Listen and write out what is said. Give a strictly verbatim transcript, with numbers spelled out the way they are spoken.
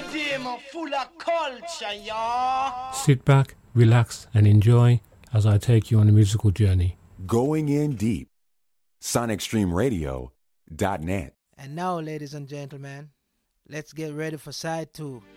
rhythm full of culture, y'all. Sit back, relax, and enjoy as I take you on a musical journey. Going in deep. Sonic Stream Radio dot net. And now, ladies and gentlemen, let's get ready for side two.